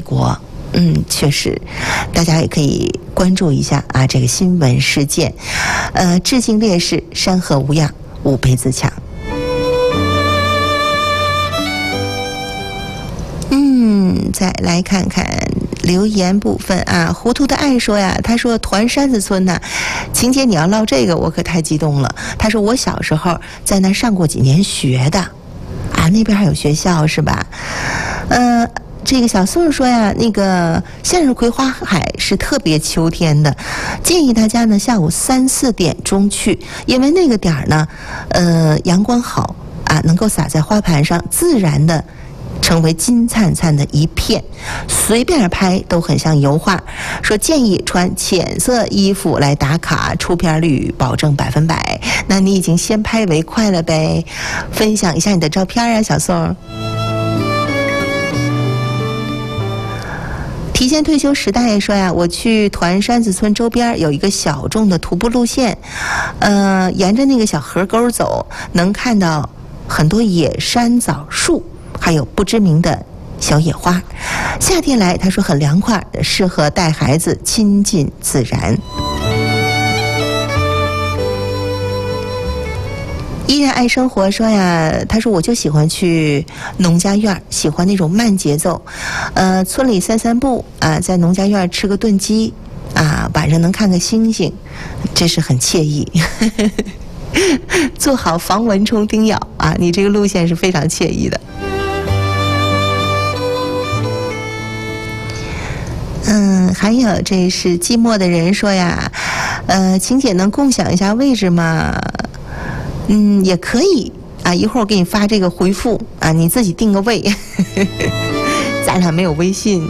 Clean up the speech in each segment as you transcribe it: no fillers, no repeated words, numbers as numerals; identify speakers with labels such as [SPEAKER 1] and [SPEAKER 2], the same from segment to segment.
[SPEAKER 1] 国。确实，大家也可以关注一下啊这个新闻事件。致敬烈士，山河无恙，吾辈自强。再来看看留言部分啊，糊涂的爱说呀，他说团山子村呢，晴姐你要唠这个我可太激动了。他说我小时候在那上过几年学的，啊那边还有学校是吧？这个小宋说呀，那个向日葵花海是特别秋天的，建议大家呢下午3、4点钟去，因为那个点儿呢，阳光好啊，能够洒在花盘上，自然的成为金灿灿的一片，随便拍都很像油画。说建议穿浅色衣服来打卡，出片率保证100%。那你已经先拍为快了呗？分享一下你的照片啊，小宋。提前退休时代也说呀，我去团山子村周边有一个小众的徒步路线，沿着那个小河沟走，能看到很多野山枣树，还有不知名的小野花。夏天来，他说很凉快，适合带孩子亲近自然。依然爱生活说呀，他说我就喜欢去农家院，喜欢那种慢节奏，村里散散步啊，在农家院吃个炖鸡啊，晚上能看个星星，这是很惬意。做好防蚊虫叮咬啊，你这个路线是非常惬意的。还有这是寂寞的人说呀，晴姐能共享一下位置吗？也可以啊，一会儿我给你发这个回复啊，你自己定个位。咱俩没有微信。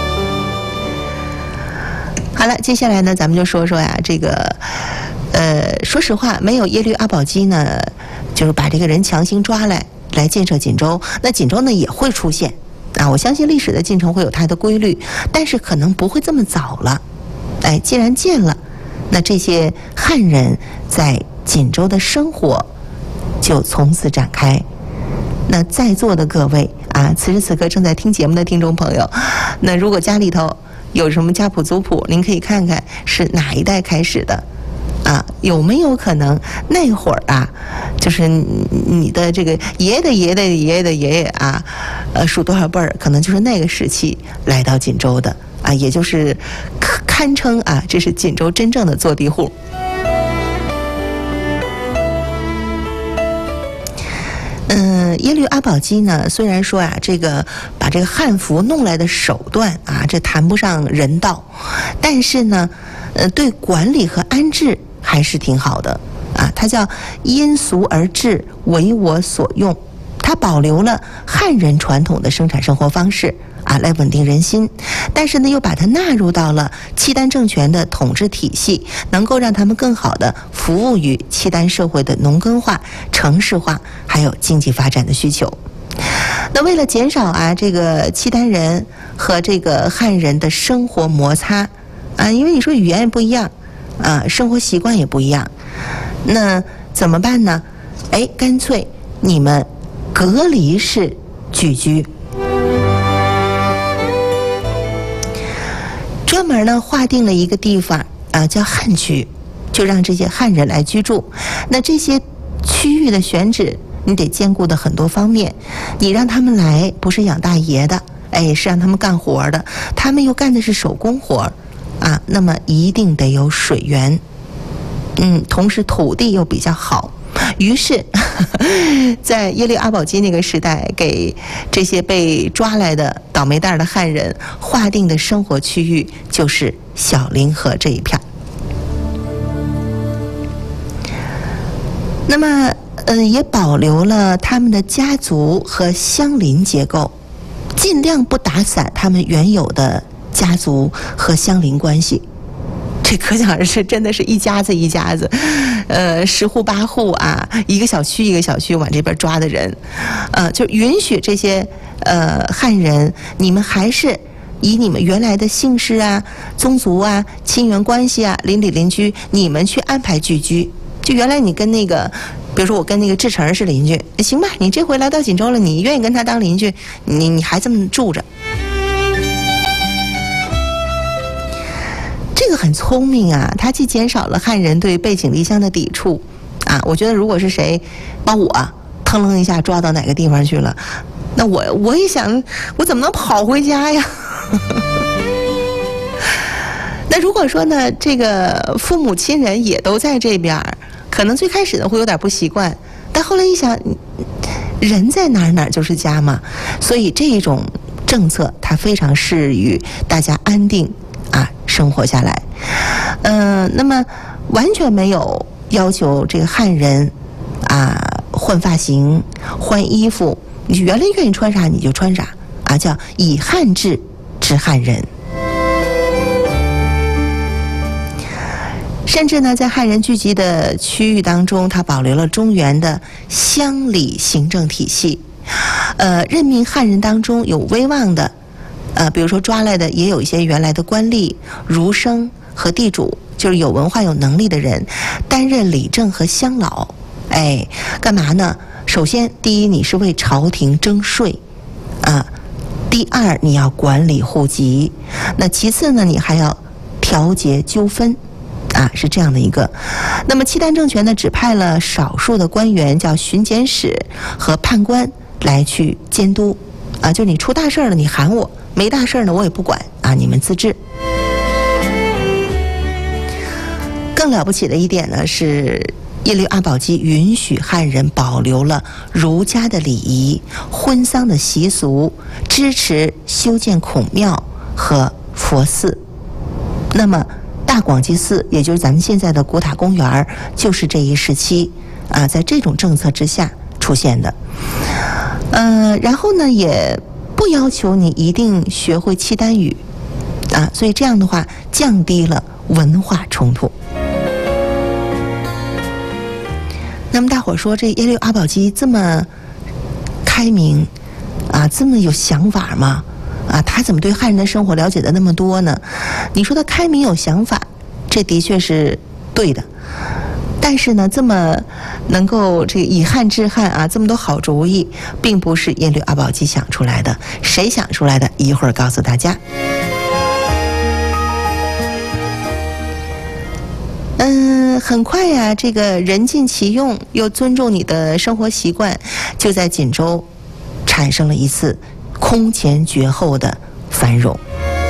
[SPEAKER 1] 好了，接下来呢，咱们就说说呀，这个说实话，没有耶律阿保机呢，就是把这个人强行抓来建设锦州，那锦州呢也会出现啊。我相信历史的进程会有它的规律，但是可能不会这么早了。既然建了，那这些汉人在锦州的生活就从此展开。那在座的各位啊，此时此刻正在听节目的听众朋友，那如果家里头有什么家谱族谱，您可以看看是哪一代开始的啊？有没有可能那会儿啊，就是你的这个爷爷的爷爷的爷爷的爷爷啊，数多少辈儿，可能就是那个时期来到锦州的啊，也就是堪称啊，这是锦州真正的坐地户。耶律阿保机呢，虽然说啊，这个把这个汉服弄来的手段啊，这谈不上人道，但是呢，对管理和安置还是挺好的啊。它叫因俗而治，为我所用。它保留了汉人传统的生产生活方式啊，来稳定人心，但是呢，又把它纳入到了契丹政权的统治体系，能够让他们更好的服务于契丹社会的农耕化、城市化，还有经济发展的需求。那为了减少啊这个契丹人和这个汉人的生活摩擦啊，因为你说语言也不一样啊，生活习惯也不一样，那怎么办呢？干脆你们隔离式聚居。专门呢划定了一个地方啊，叫汉区，就让这些汉人来居住。那这些区域的选址，你得兼顾的很多方面。你让他们来，不是养大爷的，是让他们干活的。他们又干的是手工活啊，那么一定得有水源。同时土地又比较好。于是在耶律阿保机那个时代，给这些被抓来的倒霉蛋的汉人划定的生活区域就是小凌河这一片。那么也保留了他们的家族和乡邻结构，尽量不打散他们原有的家族和乡邻关系。这可想而知，真的是一家子一家子，10户8户啊，一个小区一个小区往这边抓的人，就允许这些汉人，你们还是以你们原来的姓氏啊、宗族啊、亲缘关系啊、邻里邻居，你们去安排聚居。就原来你跟那个，比如说我跟那个志成是邻居，行吧，你这回来到锦州了，你愿意跟他当邻居，你还这么住着。 这个很聪明啊，它既减少了汉人对背井离乡的抵触啊。我觉得如果是谁把我腾楞一下抓到哪个地方去了，那我一想，我怎么能跑回家呀？那如果说呢，这个父母亲人也都在这边，可能最开始呢会有点不习惯，但后来一想，人在哪儿哪儿就是家嘛，所以这一种政策它非常适于大家安定生活下来。那么完全没有要求这个汉人换发型、换衣服，你原来愿意穿啥你就穿啥叫以汉制治汉人。甚至呢，在汉人聚集的区域当中，它保留了中原的乡里行政体系。任命汉人当中有威望的，比如说抓来的也有一些原来的官吏、儒生和地主，就是有文化有能力的人，担任理政和乡老。干嘛呢？首先，第一，你是为朝廷征税第二，你要管理户籍。那其次呢，你还要调节纠纷。是这样的一个。那么契丹政权呢，只派了少数的官员，叫巡检使和判官来去监督就你出大事了，你喊我；没大事呢，我也不管你们自治。更了不起的一点呢，是耶律阿保机允许汉人保留了儒家的礼仪、婚丧的习俗，支持修建孔庙和佛寺。那么大广济寺，也就是咱们现在的古塔公园，就是这一时期在这种政策之下出现的。然后呢，也不要求你一定学会契丹语所以这样的话降低了文化冲突。那么大伙说，这耶律阿保机这么开明这么有想法吗？他怎么对汉人的生活了解的那么多呢？你说他开明有想法，这的确是对的。但是呢，这么能够这个以汉治汉这么多好主意，并不是耶律阿保机想出来的。谁想出来的？一会儿告诉大家。很快呀，这个人尽其用又尊重你的生活习惯，就在锦州产生了一次空前绝后的繁荣。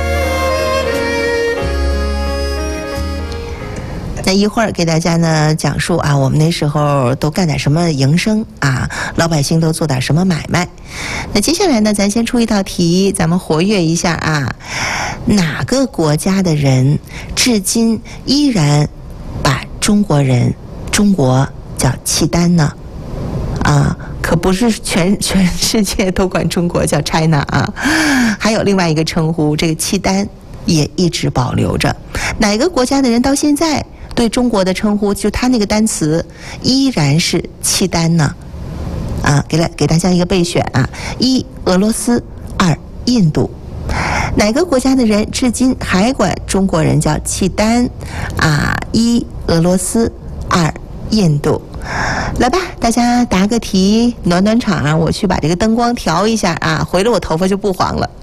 [SPEAKER 1] 那一会儿给大家呢讲述我们那时候都干点什么营生老百姓都做点什么买卖。那接下来呢，咱先出一道题，咱们活跃一下哪个国家的人至今依然把中国叫契丹呢？可不是全世界都管中国叫 China 还有另外一个称呼，这个契丹也一直保留着。哪个国家的人到现在对中国的称呼，就他那个单词依然是契丹呢？给大家一个备选一俄罗斯，二印度。哪个国家的人至今还管中国人叫契丹一俄罗斯，二印度。来吧，大家答个题，暖暖场我去把这个灯光调一下回了我头发就不黄了。